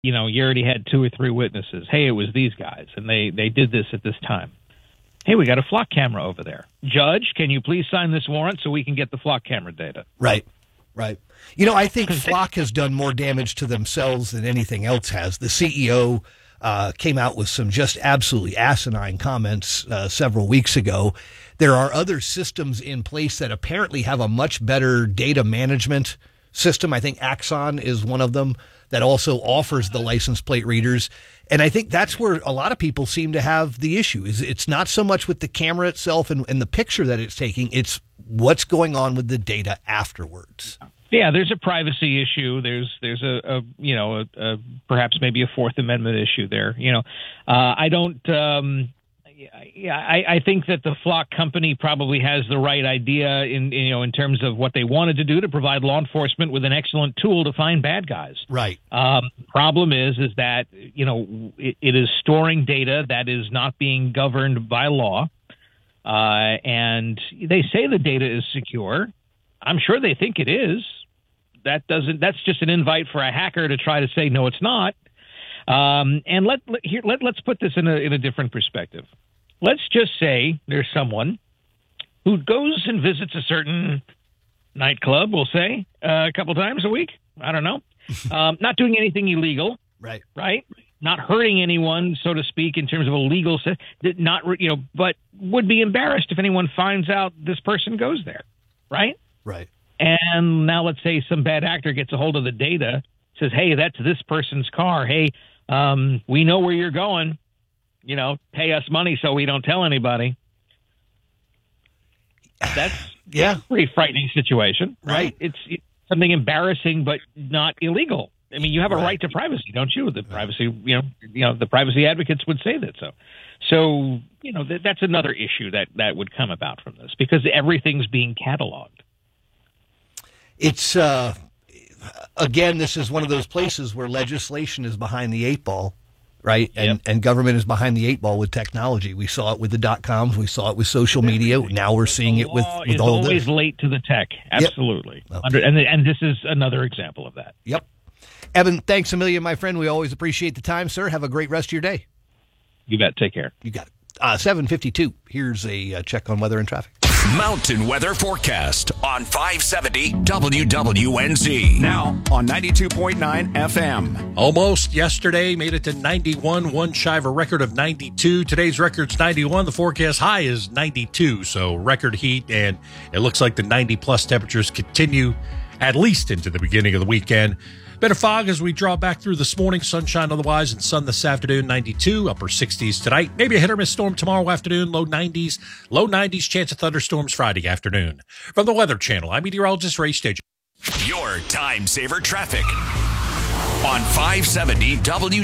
you already had 2 or 3 witnesses. Hey, it was these guys, and they did this at this time. Hey, we got a flock camera over there. Judge, can you please sign this warrant so we can get the flock camera data? Right. I think Flock has done more damage to themselves than anything else has. The CEO came out with some just absolutely asinine comments several weeks ago. There are other systems in place that apparently have a much better data management system. I think Axon is one of them that also offers the license plate readers. And I think that's where a lot of people seem to have the issue. Is it's not so much with the camera itself and the picture that it's taking, it's what's going on with the data afterwards. Yeah, there's a privacy issue. There's a perhaps maybe a Fourth Amendment issue there. I don't. I think that the Flock company probably has the right idea in terms of what they wanted to do to provide law enforcement with an excellent tool to find bad guys. Right. Problem is that it is storing data that is not being governed by law, and they say the data is secure. I'm sure they think it is. That's just an invite for a hacker to try to say no, it's not. And let's put this in a different perspective. Let's just say there's someone who goes and visits a certain nightclub, we'll say, a couple times a week. I don't know. Not doing anything illegal. Right. Not hurting anyone, so to speak, in terms of a legal, but would be embarrassed if anyone finds out this person goes there. Right. Right. And now let's say some bad actor gets a hold of the data, says, hey, that's this person's car. Hey, we know where you're going. Pay us money so we don't tell anybody. That's a pretty frightening situation, right? It's something embarrassing, but not illegal. I mean, you have a right to privacy, don't you? The privacy, the privacy advocates would say that. So that's another issue that would come about from this because everything's being cataloged. It's again, this is one of those places where legislation is behind the 8 ball. Right. And government is behind the 8 ball with technology. We saw it with the .coms. We saw it with social media. Now we're seeing it with all this. It's always late to the tech. Absolutely. Yep. Okay. And this is another example of that. Yep. Evan, thanks a million, my friend. We always appreciate the time, sir. Have a great rest of your day. You bet. Take care. You got it. 7:52. Here's a check on weather and traffic. Mountain Weather Forecast on 570 WWNZ. Now on 92.9 FM. Almost yesterday, made it to 91, one shy of a record of 92. Today's record's 91. The forecast high is 92, so record heat, and it looks like the 90-plus temperatures continue at least into the beginning of the weekend. Bit of fog as we draw back through this morning. Sunshine otherwise, and sun this afternoon, 92, upper 60s tonight. Maybe a hit or miss storm tomorrow afternoon, low 90s. Low 90s, chance of thunderstorms Friday afternoon. From the Weather Channel, I'm meteorologist Ray Stage. Your time saver traffic on 570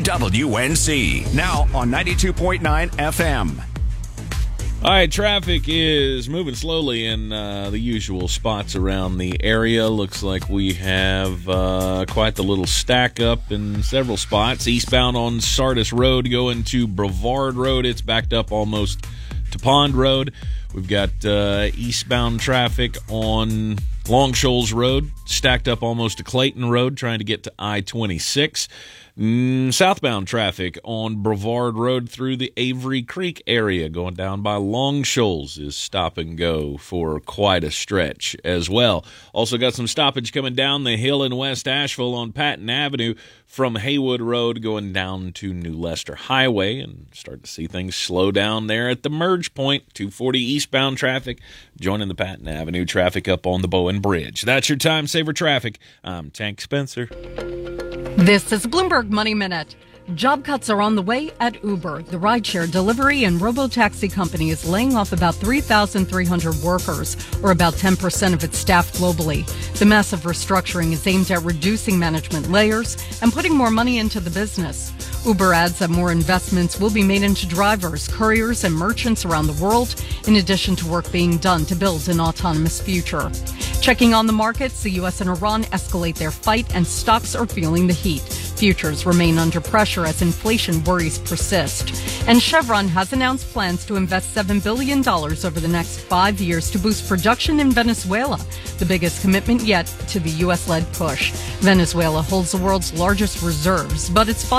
WWNZ. Now on 92.9 FM. All right, traffic is moving slowly in the usual spots around the area. Looks like we have quite the little stack up in several spots. Eastbound on Sardis Road going to Brevard Road. It's backed up almost to Pond Road. We've got eastbound traffic on Long Shoals Road, stacked up almost to Clayton Road, trying to get to I-26. Southbound traffic on Brevard Road through the Avery Creek area, going down by Long Shoals, is stop and go for quite a stretch as well. Also got some stoppage coming down the hill in West Asheville on Patton Avenue from Haywood Road going down to New Leicester Highway, and start to see things slow down there at the merge point. 240 eastbound traffic joining the Patton Avenue traffic up on the Bowen Bridge. That's your time saver traffic. I'm Tank Spencer. This is Bloomberg Money Minute. Job cuts are on the way at Uber. The rideshare delivery and robo-taxi company is laying off about 3,300 workers, or about 10% of its staff globally. The massive restructuring is aimed at reducing management layers and putting more money into the business. Uber adds that more investments will be made into drivers, couriers, and merchants around the world, in addition to work being done to build an autonomous future. Checking on the markets, the U.S. and Iran escalate their fight, and stocks are feeling the heat. Futures remain under pressure as inflation worries persist. And Chevron has announced plans to invest $7 billion over the next 5 years to boost production in Venezuela, the biggest commitment yet to the U.S.-led push. Venezuela holds the world's largest reserves, but its